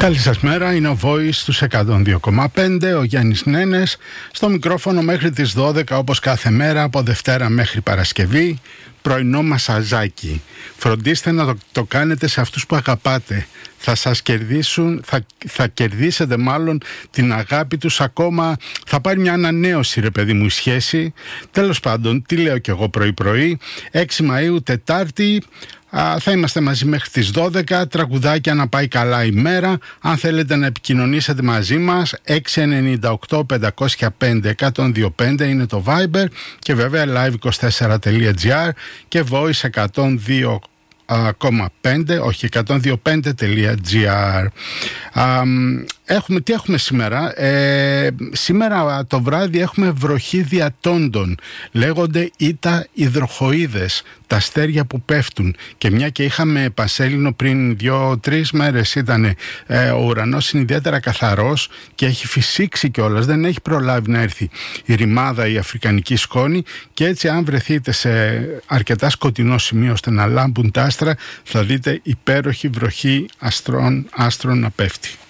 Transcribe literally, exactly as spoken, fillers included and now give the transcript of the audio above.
Καλή σας μέρα, είναι ο Voice στους εκατόν δύο κόμμα πέντε, ο Γιάννης Νένες, στο μικρόφωνο μέχρι τις δώδεκα όπως κάθε μέρα, από Δευτέρα μέχρι Παρασκευή, πρωινό μασαζάκι. Φροντίστε να το, το κάνετε σε αυτούς που αγαπάτε. Θα σας κερδίσουν, θα, θα κερδίσετε μάλλον την αγάπη τους, ακόμα θα πάρει μια ανανέωση ρε παιδί μου η σχέση. Τέλος πάντων, τι λέω κι εγώ πρωί πρωί, έξι Μαΐου Τετάρτη. Α, θα είμαστε μαζί μέχρι τις δώδεκα, τραγουδάκια να πάει καλά η μέρα. Αν θέλετε να επικοινωνήσετε μαζί μας, έξι εννιά οκτώ πεντακόσια πέντε εκατόν δύο πέντε είναι το Viber, και βέβαια live είκοσι τέσσερα τελεία τζι άρ και voice εκατόν δύο κόμμα πέντε, όχι εκατόν δύο κόμμα πέντε τελεία τζι άρ. Έχουμε, τι έχουμε σήμερα? Ε, σήμερα το βράδυ έχουμε βροχή διατόντων. Λέγονται ήτα υδροχοίδες, τα αστέρια που πέφτουν. Και μια και είχαμε Πασέλινο πριν δύο-τρεις μέρες, ήταν ε, ο ουρανός είναι ιδιαίτερα καθαρός και έχει φυσήξει κιόλας, δεν έχει προλάβει να έρθει η ρημάδα, η αφρικανική σκόνη, και έτσι αν βρεθείτε σε αρκετά σκοτεινό σημείο ώστε να λάμπουν τα άστρα, θα δείτε υπέροχη βροχή αστρών, άστρων να πέφτει.